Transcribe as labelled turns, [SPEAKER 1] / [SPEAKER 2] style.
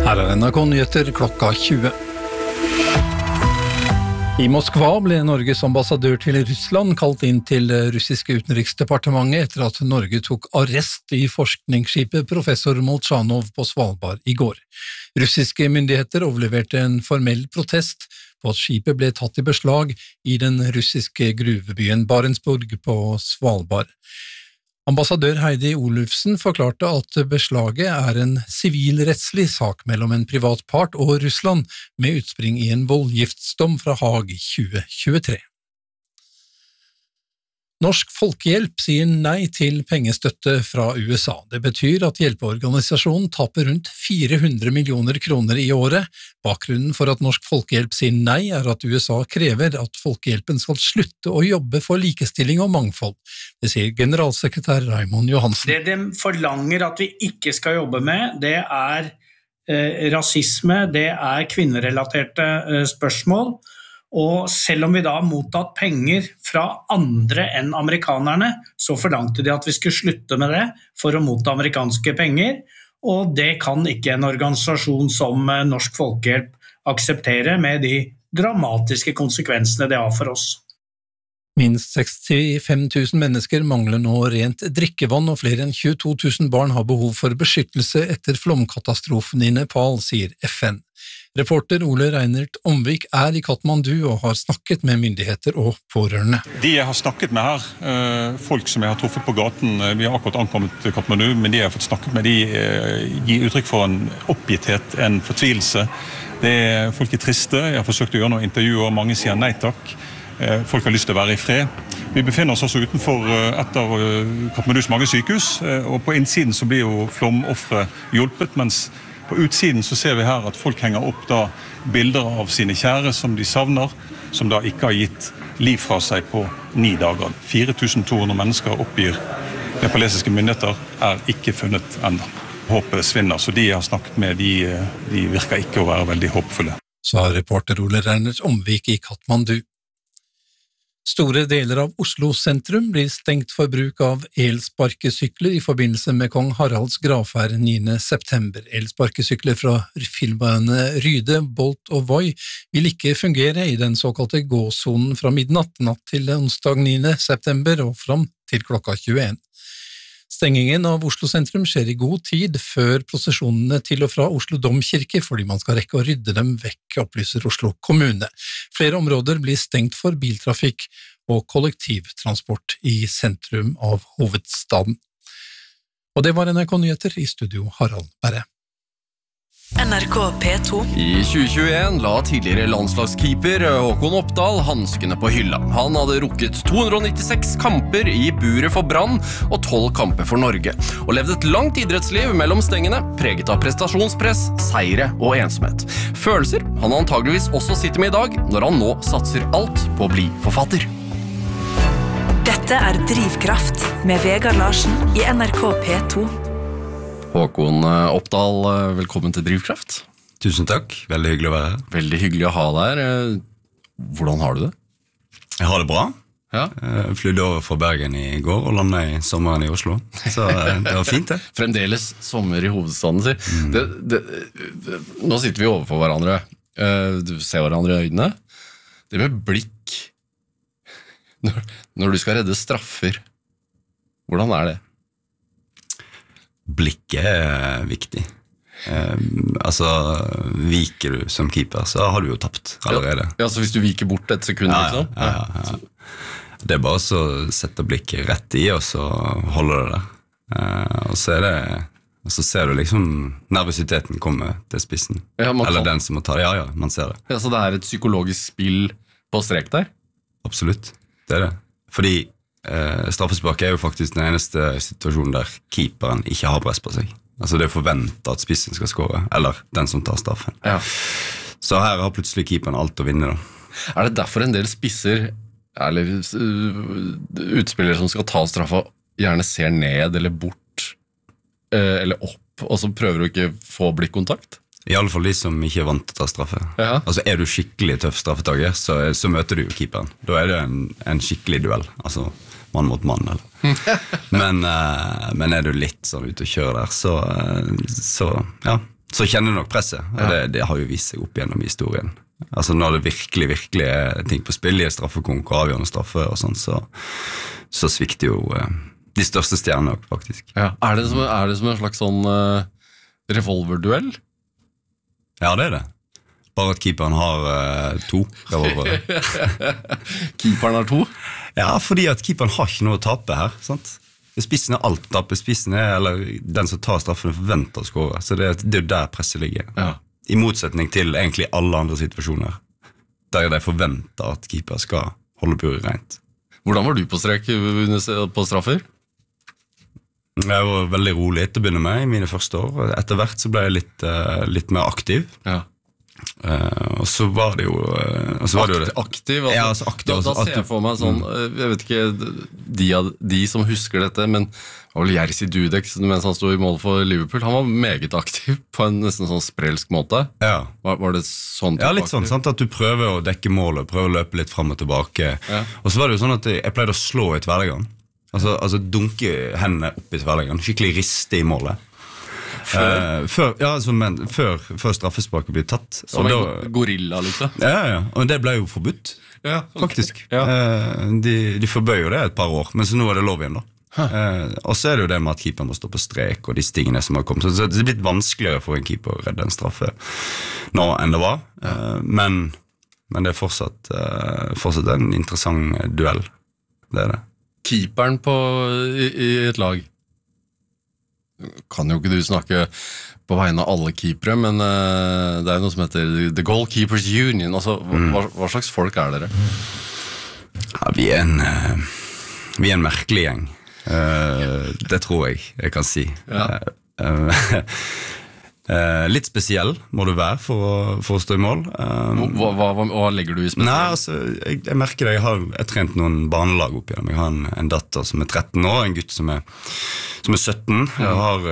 [SPEAKER 1] Her NRK Nyheter klokka 20. I Moskva ble Norges ambassadør til Russland kalt inn til det russiske utenriksdepartementet etter at Norge tok arrest i forskningsskipet Professor Molchanov på Svalbard i går. Russiske myndigheter overleverte en formell protest på at skipet ble tatt i beslag i den russiske gruvebyen Barentsburg på Svalbard. Ambassadør Heidi Olufsen forklarte at beslaget er en sivilrettslig sak mellom en privat part og Russland, med utspring i en voldgiftsdom fra Haag i 2023. Norsk Folkehjelp sier nei til pengestøtte fra USA. Det betyr at hjelpeorganisasjonen taper rundt 400 millioner kroner i året. Bakgrunnen for at Norsk Folkehjelp sier nei er at USA krever at Folkehjelpen skal slutte å jobbe for likestilling og mangfold. Det sier generalsekretær Raymond Johansen.
[SPEAKER 2] Det de forlanger at vi ikke skal jobbe med, det er rasisme, det er kvinnerelaterte spørsmål. Og selv om vi da har mottatt penger fra andre enn amerikanerne, så forlangte de at vi skulle slutte med det for å motta amerikanske penger, og det kan ikke en organisasjon som Norsk Folkehjelp akseptere med de dramatiske konsekvensene det har for oss.
[SPEAKER 1] Minst 65 000 mennesker mangler nå rent drikkevann, og flere enn 22 000 barn har behov for beskyttelse etter flomkatastrofen i Nepal, sier FN. Reporter Ole Reinert Omvik er i Kathmandu og har snakket med myndigheter og pårørende.
[SPEAKER 3] De jeg har snakket med her, folk som jeg har truffet på gaten, vi har akkurat ankommet til Kathmandu, men de jeg har fått snakket med, de gir uttrykk for en oppgitthet, en fortvilelse. Folk er triste, jeg har forsøkt å gjøre noen intervjuer, mange sier nei takk. Folk har lyst til å være i fred. Vi befinner oss også utenfor et av Kathmandus mange sykehus, og på innsiden så blir jo flomoffere hjulpet, mens på utsiden så ser vi her at folk henger opp da bilder av sine kjære som de savner, som da ikke har gitt liv fra seg på 9 dager. 4200 mennesker oppgir nepalesiske myndigheter er ikke funnet enda. Håpet svinner, så de jeg har snakket med, de virker ikke å være veldig håpfulle.
[SPEAKER 1] Sa reporter Ole Reinert Omvik i Kathmandu. Store deler av Oslo sentrum blir stengt for bruk av elsparkesykler i forbindelse med Kong Haralds gravferd 9. september. Elsparkesykler fra firmaene Ryde, Bolt og Voi vil ikke fungere i den såkalte gåsonen fra midnatt natt til onsdag 9. september og fram til klokka 21. Stengingen av Oslo sentrum skjer i god tid før prosesjonene til og fra Oslo Domkirke, fordi man skal rekke å rydde dem vekk, opplyser Oslo kommune. Flere områder blir stengt for biltrafikk og kollektivtransport i sentrum av hovedstaden. Og det var NRK Nyheter, i studio Harald Berre.
[SPEAKER 4] NRK P2.
[SPEAKER 5] I 2021 la tidligere landslagskeeper Håkon Oppdal hanskene på hylla. Han hadde rukket 296 kamper i buret for Brann og 12 kamper for Norge, og levde et langt idrettsliv mellom stengene, preget av prestasjonspress, seire og ensomhet. Følelser han antageligvis også sitter med i dag, når han nå satser alt på å bli forfatter.
[SPEAKER 4] Dette er Drivkraft med Vegard Larsen i NRK P2.
[SPEAKER 5] Håkon Oppdal, velkommen til Drivkraft.
[SPEAKER 6] Tusen takk, veldig hyggelig å være her.
[SPEAKER 5] Veldig hyggelig å ha deg her. Hvordan har du det?
[SPEAKER 6] Jeg har det bra.
[SPEAKER 5] Ja.
[SPEAKER 6] Jeg flydde over fra Bergen i går og landet i sommeren i Oslo. Så det var fint det.
[SPEAKER 5] Fremdeles sommer i hovedstaden, sier. Nå sitter vi overfor hverandre. Du ser hverandre i øynene. Det med blikk. Når du skal redde straffer, hvordan er det?
[SPEAKER 6] Blikket er viktig. Viker du som keeper, så har du jo tapt allerede.
[SPEAKER 5] Ja, så hvis du viker bort et sekund, liksom?
[SPEAKER 6] Ja. Det er bare så å sette blikket rett i, og så holder det der. Og så ser du liksom nervøsiteten komme til spissen. Ja, eller den som må ta det. Ja, man ser det.
[SPEAKER 5] Ja, så det er et psykologisk spill på strek der?
[SPEAKER 6] Absolutt, det er det. Fordi straffespark er jo faktisk den eneste situasjonen der keeperen ikke har press på seg. Altså det er forventet at spissen skal skåre, eller den som tar straffen. Ja. Så her har plutselig keeperen alt å vinne da.
[SPEAKER 5] Er det derfor en del spisser, eller utspillere som skal ta straffa, gjerne ser ned eller bort, eller opp, og så prøver du ikke få blikkontakt?
[SPEAKER 6] I alle fall de som ikke er vant til å ta straffe. Ja. Altså er du skikkelig tøff straffetager, så møter du jo keeperen. Da er det en skikkelig duell, altså mann mot mann. Men er du litt sånn ute og kjører der, så så kjenner du nok presset, og det har jo vist seg opp gjennom historien. Altså når det virkelig er ting på spill, i straffekonk og avgjørende straffe og sånn, så svikter jo de største stjernene også, faktisk.
[SPEAKER 5] Ja. Er det som en slags sånn revolverduell?
[SPEAKER 6] Ja, det er det. Bare at keeperen har 2 revolvere.
[SPEAKER 5] Keeperen har 2?
[SPEAKER 6] Ja, fordi at keeperen har ikke noe å tape her, sant? Spissen er alt tape, eller den som tar straffen forventer å skåre, så det er der presset ligger.
[SPEAKER 5] Ja.
[SPEAKER 6] I motsetning til egentlig alle andre situasjoner, der de forventer at keeper skal holde buret rent.
[SPEAKER 5] Hvordan var du på strek på straffer?
[SPEAKER 6] Jeg var veldig rolig til å begynne med i mine første år. Etter hvert så ble jeg litt mer aktiv.
[SPEAKER 5] Ja.
[SPEAKER 6] Og så var det jo
[SPEAKER 5] aktiv, altså,
[SPEAKER 6] ja, altså aktiv,
[SPEAKER 5] da ser jeg for meg sånn, jeg vet ikke de som husker dette, men det var vel Jerzy Dudek mens han stod i mål for Liverpool, han var meget aktiv på en nesten sånn sprelsk måte.
[SPEAKER 6] Ja.
[SPEAKER 5] Var det sånn?
[SPEAKER 6] Ja, litt sånn, sant? At du prøver å dekke målet, prøver å løpe litt frem og tilbake. Ja. Og så var det jo sånn at jeg pleide å slå i tverrleggeren, altså dunke hendene opp i tverrleggeren, skikkelig riste i målet. Før straffesparket ble tatt.
[SPEAKER 5] Som en gorilla, liksom.
[SPEAKER 6] Ja, og det ble jo forbudt, faktisk. Ja. De forbød jo det et par år, men så nå er det lov igjen da. Og så er det jo det med at keeper må stå på strek, og de stingene som har kommet. Så det er blitt vanskeligere for en keeper å redde en straffe nå enn det var. Men det er fortsatt en interessant duell. Det er det.
[SPEAKER 5] Keeperen i et lag, kan jo ikke du snakke på vegne av alle keepere, men det er noe som heter The Goalkeepers Union. Altså, hva slags folk er dere?
[SPEAKER 6] Ja, vi er en merkelig gjeng. Det tror jeg kan si. Ja. Litt spesiell må du være for å stå i mål.
[SPEAKER 5] Hva legger du i spesiell?
[SPEAKER 6] Nei, altså, jeg merker det. Jeg har trent noen barnelag opp igjennom. Jeg har en datter som er 13 år, en gutt som er 17. Jeg har